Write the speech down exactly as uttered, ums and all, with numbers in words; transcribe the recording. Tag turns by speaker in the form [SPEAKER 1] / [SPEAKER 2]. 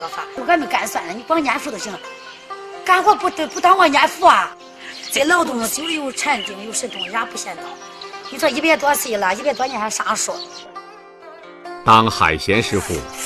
[SPEAKER 1] 法，我俺们干算了，你光年富就行了，干活不不当我年富啊！这劳动久了有残病，有神通，人家不嫌早。你说一百多岁了，一百多年还上树。
[SPEAKER 2] 当海贤师傅